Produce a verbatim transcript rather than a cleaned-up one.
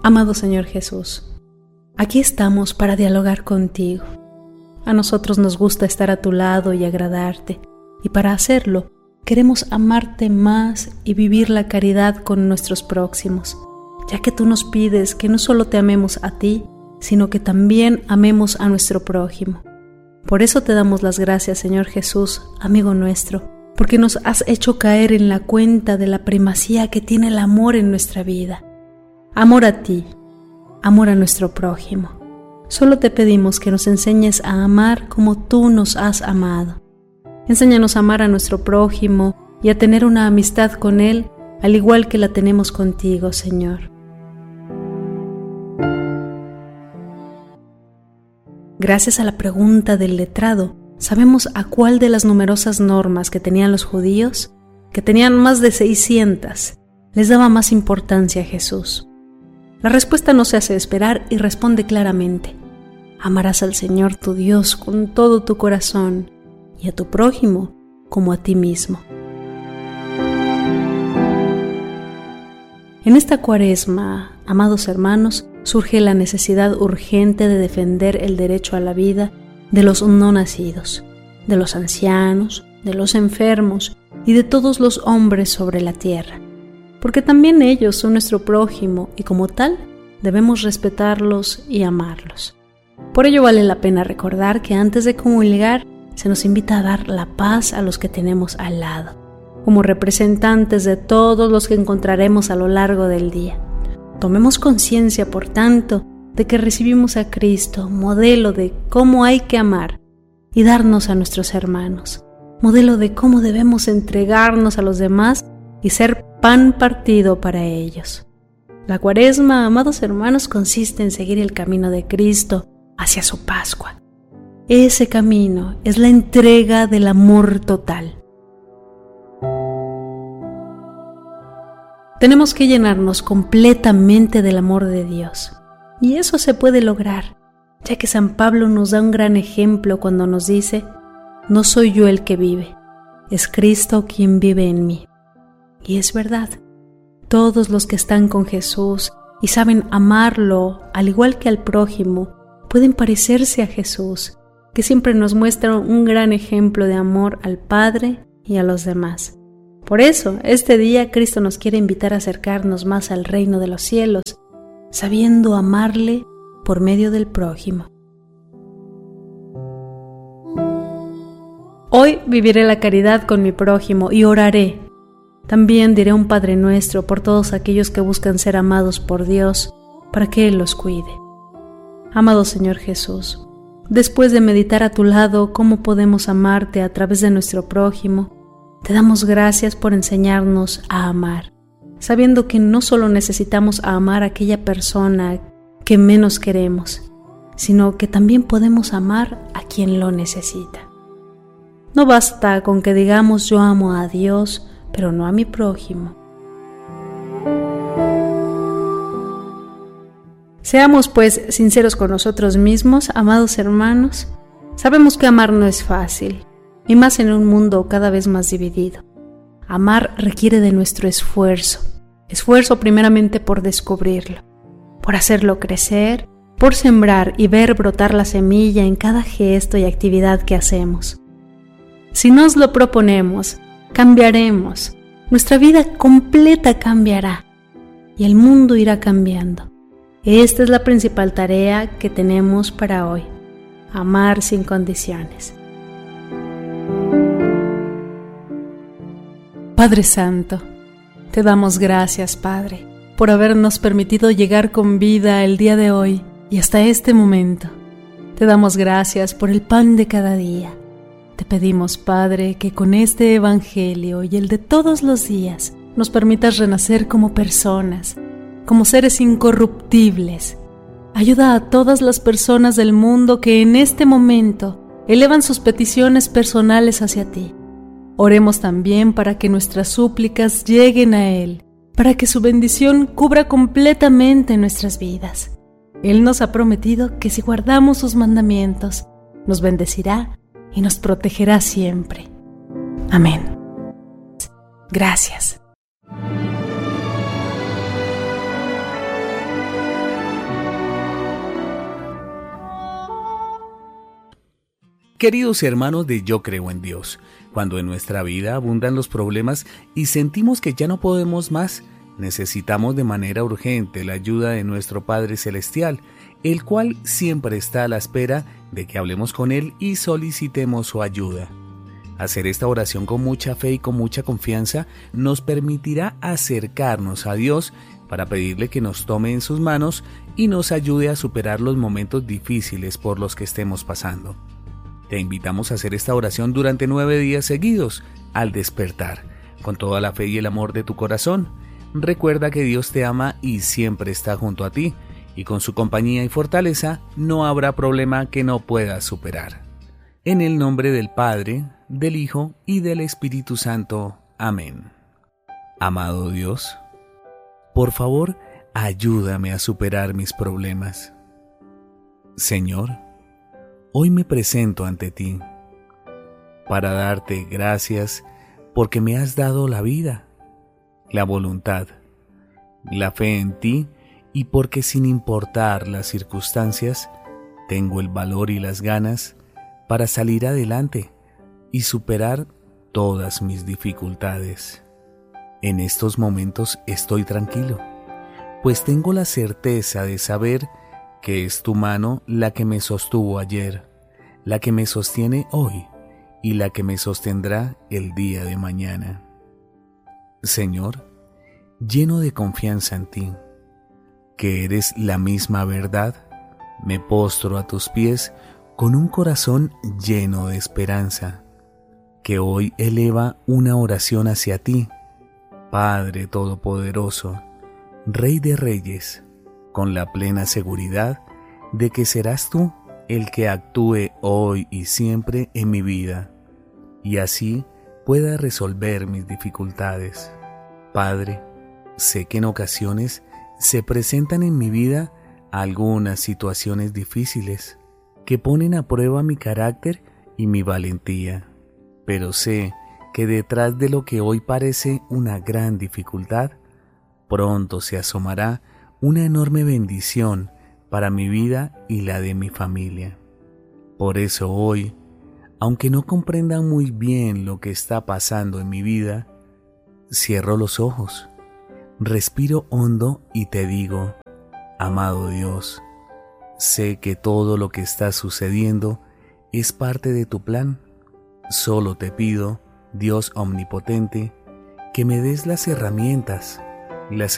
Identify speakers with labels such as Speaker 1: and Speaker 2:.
Speaker 1: Amado Señor Jesús, aquí estamos para dialogar contigo. A nosotros nos gusta estar a tu lado y agradarte, y para hacerlo queremos amarte más y vivir la caridad con nuestros próximos, ya que tú nos pides que no solo te amemos a ti, sino que también amemos a nuestro prójimo. Por eso te damos las gracias, Señor Jesús, amigo nuestro, porque nos has hecho caer en la cuenta de la primacía que tiene el amor en nuestra vida. Amor a ti, amor a nuestro prójimo. Solo te pedimos que nos enseñes a amar como tú nos has amado. Enséñanos a amar a nuestro prójimo y a tener una amistad con él, al igual que la tenemos contigo, Señor. Gracias a la pregunta del letrado, sabemos a cuál de las numerosas normas que tenían los judíos, que tenían más de seiscientas, les daba más importancia a Jesús. La respuesta no se hace esperar y responde claramente: amarás al Señor tu Dios con todo tu corazón y a tu prójimo como a ti mismo. En esta Cuaresma, amados hermanos, surge la necesidad urgente de defender el derecho a la vida de los no nacidos, de los ancianos, de los enfermos y de todos los hombres sobre la tierra, porque también ellos son nuestro prójimo y como tal debemos respetarlos y amarlos. Por ello vale la pena recordar que antes de comulgar se nos invita a dar la paz a los que tenemos al lado, como representantes de todos los que encontraremos a lo largo del día. Tomemos conciencia, por tanto, de que recibimos a Cristo, modelo de cómo hay que amar y darnos a nuestros hermanos, modelo de cómo debemos entregarnos a los demás y ser pan partido para ellos. La Cuaresma, amados hermanos, consiste en seguir el camino de Cristo hacia su Pascua. Ese camino es la entrega del amor total. Tenemos que llenarnos completamente del amor de Dios, y eso se puede lograr, ya que San Pablo nos da un gran ejemplo cuando nos dice: no soy yo el que vive, es Cristo quien vive en mí. Y es verdad, todos los que están con Jesús y saben amarlo al igual que al prójimo, pueden parecerse a Jesús, que siempre nos muestra un gran ejemplo de amor al Padre y a los demás. Por eso, este día Cristo nos quiere invitar a acercarnos más al reino de los cielos, sabiendo amarle por medio del prójimo. Hoy viviré la caridad con mi prójimo y oraré. También diré un Padre Nuestro por todos aquellos que buscan ser amados por Dios, para que Él los cuide. Amado Señor Jesús, después de meditar a tu lado cómo podemos amarte a través de nuestro prójimo, te damos gracias por enseñarnos a amar, sabiendo que no solo necesitamos amar a aquella persona que menos queremos, sino que también podemos amar a quien lo necesita. No basta con que digamos yo amo a Dios, pero no a mi prójimo. Seamos pues sinceros con nosotros mismos, amados hermanos. Sabemos que amar no es fácil, y más en un mundo cada vez más dividido. Amar requiere de nuestro esfuerzo, esfuerzo primeramente por descubrirlo, por hacerlo crecer, por sembrar y ver brotar la semilla en cada gesto y actividad que hacemos. Si nos lo proponemos, cambiaremos, nuestra vida completa cambiará y el mundo irá cambiando. Esta es la principal tarea que tenemos para hoy: amar sin condiciones. Padre Santo, te damos gracias, Padre, por habernos permitido llegar con vida el día de hoy y hasta este momento. Te damos gracias por el pan de cada día. Te pedimos, Padre, que con este Evangelio y el de todos los días nos permitas renacer como personas, como seres incorruptibles. Ayuda a todas las personas del mundo que en este momento elevan sus peticiones personales hacia ti. Oremos también para que nuestras súplicas lleguen a Él, para que su bendición cubra completamente nuestras vidas. Él nos ha prometido que si guardamos sus mandamientos, nos bendecirá y nos protegerá siempre. Amén. Gracias.
Speaker 2: Queridos hermanos de Yo Creo en Dios, cuando en nuestra vida abundan los problemas y sentimos que ya no podemos más, necesitamos de manera urgente la ayuda de nuestro Padre Celestial, el cual siempre está a la espera de que hablemos con Él y solicitemos su ayuda. Hacer esta oración con mucha fe y con mucha confianza nos permitirá acercarnos a Dios para pedirle que nos tome en sus manos y nos ayude a superar los momentos difíciles por los que estemos pasando. Te invitamos a hacer esta oración durante nueve días seguidos, al despertar, con toda la fe y el amor de tu corazón. Recuerda que Dios te ama y siempre está junto a ti, y con su compañía y fortaleza no habrá problema que no puedas superar. En el nombre del Padre, del Hijo y del Espíritu Santo. Amén. Amado Dios, por favor, ayúdame a superar mis problemas. Señor, hoy me presento ante ti para darte gracias porque me has dado la vida, la voluntad, la fe en ti y porque sin importar las circunstancias, tengo el valor y las ganas para salir adelante y superar todas mis dificultades. En estos momentos estoy tranquilo, pues tengo la certeza de saber que es tu mano la que me sostuvo ayer, la que me sostiene hoy y la que me sostendrá el día de mañana. Señor, lleno de confianza en ti, que eres la misma verdad, me postro a tus pies con un corazón lleno de esperanza, que hoy eleva una oración hacia ti, Padre Todopoderoso, Rey de Reyes, con la plena seguridad de que serás tú el que actúe hoy y siempre en mi vida, y así pueda resolver mis dificultades. Padre, sé que en ocasiones se presentan en mi vida algunas situaciones difíciles que ponen a prueba mi carácter y mi valentía, pero sé que detrás de lo que hoy parece una gran dificultad, pronto se asomará una enorme bendición para mi vida y la de mi familia. Por eso hoy, aunque no comprenda muy bien lo que está pasando en mi vida, cierro los ojos, respiro hondo y te digo, amado Dios, sé que todo lo que está sucediendo es parte de tu plan. Solo te pido, Dios omnipotente, que me des las herramientas, las